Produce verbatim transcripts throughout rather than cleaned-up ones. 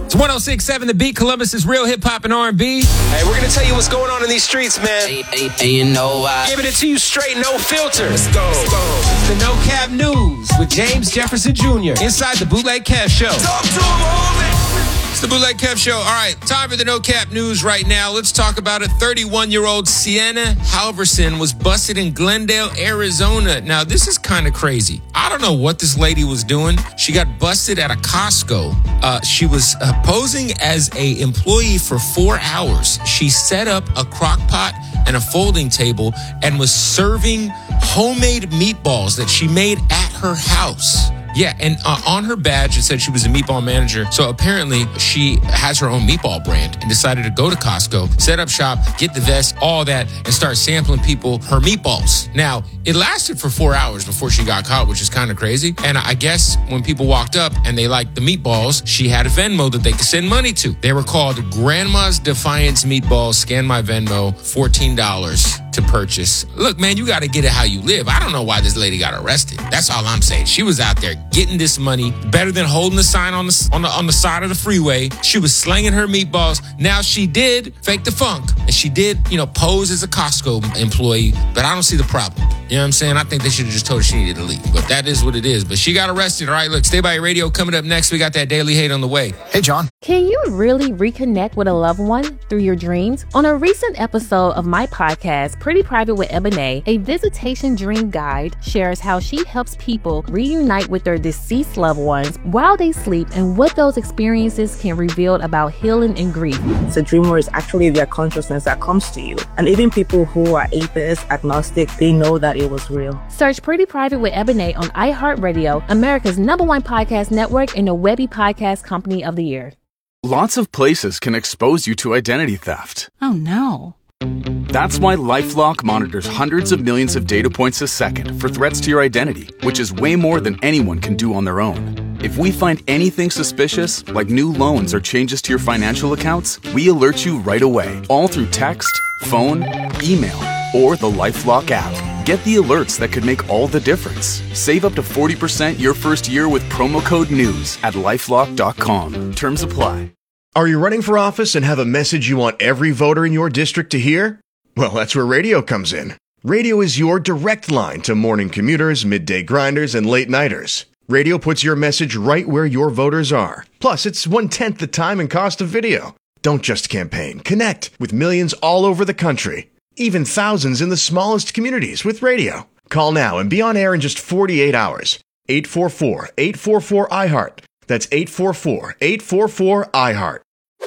It's one oh six point seven The Beat, Columbus' real hip-hop and R and B. Hey, we're going to tell you what's going on in these streets, man. Hey, hey, hey, you know why? Giving it to you straight, no filter. Let's go. Let's go. It's the No Cap News with James Jefferson Junior inside the Bootleg Kev Show. Talk to him, homie. It's the Bootleg Kev Show. All right, time for the No Cap News right now. Let's talk about it. thirty-one-year-old Sienna Halverson was busted in Glendale, Arizona. Now, this is kind of crazy. I don't know what this lady was doing. She got busted at a Costco. Uh, she was uh, posing as a employee for four hours. She set up a crock pot and a folding table and was serving homemade meatballs that she made at her house. Yeah, and uh, on her badge, it said she was a meatball manager. So apparently, she has her own meatball brand and decided to go to Costco, set up shop, get the vest, all that, and start sampling people her meatballs. Now, it lasted for four hours before she got caught, which is kind of crazy. And I guess when people walked up and they liked the meatballs, she had a Venmo that they could send money to. They were called Grandma's Defiance Meatballs. Scan my Venmo, fourteen dollars to purchase. Look, man, you got to get it how you live. I don't know why this lady got arrested. That's all I'm saying. She was out there getting this money better than holding the sign on the on the on the side of the freeway. She was slinging her meatballs. Now she did fake the funk, and she did, you know, pose as a Costco employee. But I don't see the problem. You know what I'm saying? I think they should have just told her she needed to leave. But that is what it is. But she got arrested. All right, look, stay by your radio. Coming up next, we got that Daily Hate on the way. Hey, John. Can you really reconnect with a loved one through your dreams? On a recent episode of my podcast, Pretty Private with Ebony, a visitation dream guide shares how she helps people reunite with their deceased loved ones while they sleep and what those experiences can reveal about healing and grief. The dreamer is actually their consciousness that comes to you. And even people who are atheists, agnostic, they know that it was real. Search Pretty Private with Ebony on iHeartRadio, America's number one podcast network and the Webby Podcast Company of the Year. Lots of places can expose you to identity theft. Oh, no. That's why LifeLock monitors hundreds of millions of data points a second for threats to your identity, which is way more than anyone can do on their own. If we find anything suspicious, like new loans or changes to your financial accounts, we alert you right away, all through text, phone, email, or the LifeLock app. Get the alerts that could make all the difference. Save up to forty percent your first year with promo code NEWS at lifelock dot com. Terms apply. Are you running for office and have a message you want every voter in your district to hear? Well, that's where radio comes in. Radio is your direct line to morning commuters, midday grinders, and late nighters. Radio puts your message right where your voters are. Plus, it's one-tenth the time and cost of video. Don't just campaign. Connect with millions all over the country. Even thousands in the smallest communities with radio. Call now and be on air in just forty-eight hours. eight four four, eight four four, I heart. That's eight four four, eight four four, I heart.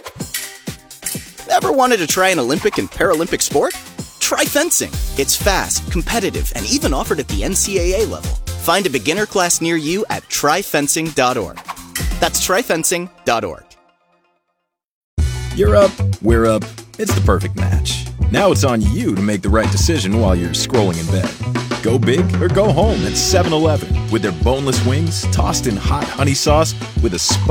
Ever wanted to try an Olympic and Paralympic sport? Try fencing. It's fast, competitive, and even offered at the N C A A level. Find a beginner class near you at try fencing dot org. That's try fencing dot org. You're up, we're up. It's the perfect match. Now it's on you to make the right decision while you're scrolling in bed. Go big or go home at seven eleven with their boneless wings tossed in hot honey sauce with a